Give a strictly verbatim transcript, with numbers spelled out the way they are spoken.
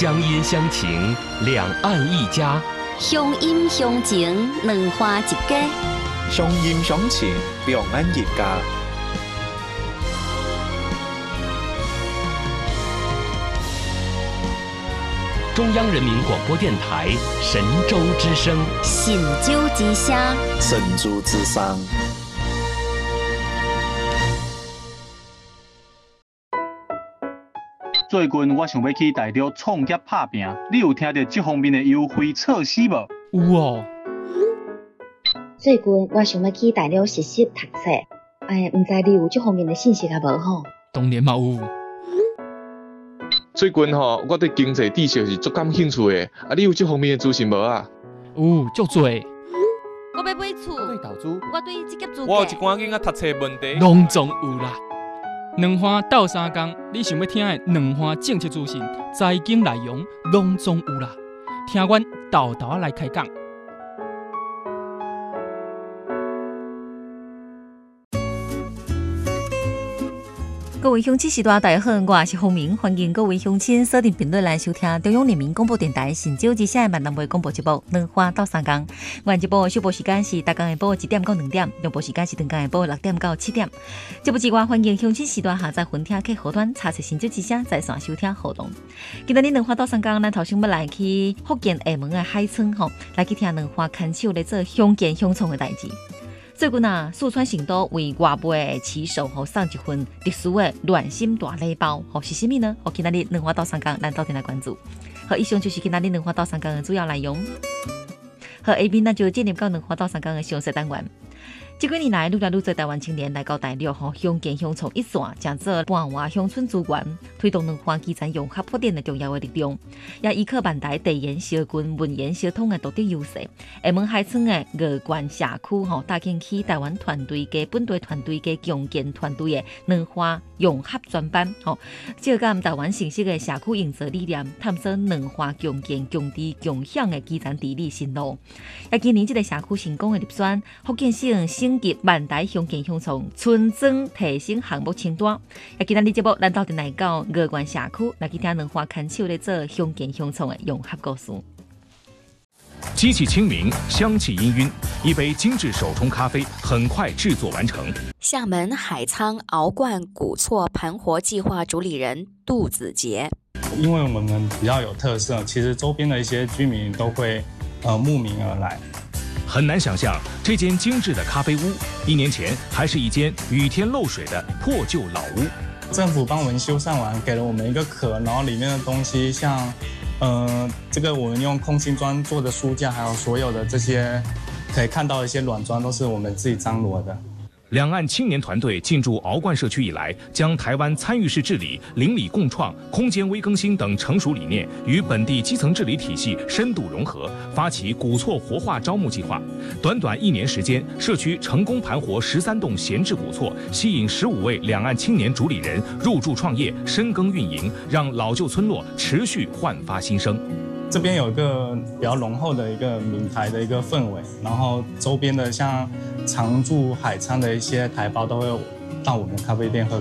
乡音乡情，两岸一家； 乡音乡情，两花一家。 乡音乡情，两岸一家。 中央人民广播电台神州之声， 神州之声， 神州之声。 最近我想要去大陆创业打拼，你有听到这方面的优惠措施无？ 有哦。 最近我想要去大陆实习读册，哎，唔知你有这方面的信息啊无吼？ 当然嘛有。 最近吼，我对经济知识是足感兴趣的，啊，你有这方面的资讯无啊？ 有，足多。 我要买厝， 我对投资， 我对职业资格， 我有一寡囡仔读册问题， 拢总有啦。两花斗三工，你想要听的两花政策资讯、财经内容，拢总有啦。听阮豆豆来开讲。 各位乡亲时代，大家好，我是洪明，欢迎各位乡亲锁定频率来收听中央人民广播电台神州之声的闽南话广播节目《两花斗三工》。原节目首播时间是逐工下晡一点到两点，中播时间是长工下晡六点到七点。节目之外，欢迎乡亲时代下载分听客户端，查询神州之声在线收听互动。今日两花斗三工，咱头先要来去福建厦门的海村吼，来去听两花牵手来做乡建乡创的代志。最近啊，四川成都为外卖的骑手吼送一份特殊的暖心大礼包，吼是什么呢？我今日两花斗三工，咱到底来关注。好，以上就是今日两花斗三工的主要内容。好，下面咱就进入到两花斗三工的详细单元。这几年来，愈来愈多台湾青年来到大陆，吼乡建乡创一线，将做半活乡村资源，推动两岸基层融合发展的重要的力量。也依靠万台地缘小群、文言小通的独特优势，厦门海村的鹅关社区，吼搭建起台湾团队加本地团队加共建团队的两花融合专班，吼借鉴台湾成熟的社区营造理念，探索两花共建、共治、共享的基层治理新路。也今年这个社区成功的入选福建省省级万台乡建乡创村庄提升项目清单。也今日节目，咱到底来到鹅关社区，来去听两花牵手来做乡建乡创的融合故事。 机器清明，香气氤氲，一杯精致手冲咖啡很快制作完成。 厦门海沧鳌冠古厝盘活计划主理人杜子杰， 因为我们比较有特色，其实周边的一些居民都会呃慕名而来。 很难想象，这间精致的咖啡屋，一年前还是一间雨天漏水的破旧老屋。 政府帮我们修缮完，给了我们一个壳，然后里面的东西像，呃，这个我们用空心砖做的书架，还有所有的这些可以看到的一些软砖，都是我们自己张罗的。 两岸青年团队进驻鳌冠社区以来，将台湾参与式治理、邻里共创、空间微更新等成熟理念与本地基层治理体系深度融合，发起古厝活化招募计划。短短一年时间，社区成功盘活十三栋闲置古厝，吸引十五位两岸青年主理人入驻创业、深耕运营，让老旧村落持续焕发新生。 这边有一个比较浓厚的一个闽台的一个氛围，然后周边的像常驻海沧的一些台胞都会到我们咖啡店喝